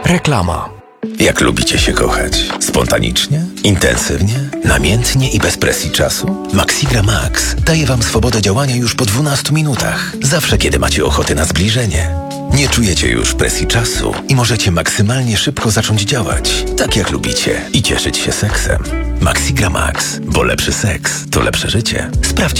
Reklama. Jak lubicie się kochać? Spontanicznie? Intensywnie? Namiętnie i bez presji czasu? Maxigra Max daje Wam swobodę działania już po 12 minutach. Zawsze, kiedy macie ochotę na zbliżenie. Nie czujecie już presji czasu i możecie maksymalnie szybko zacząć działać, tak jak lubicie, i cieszyć się seksem. Maxigra Max, bo lepszy seks to lepsze życie. Sprawdź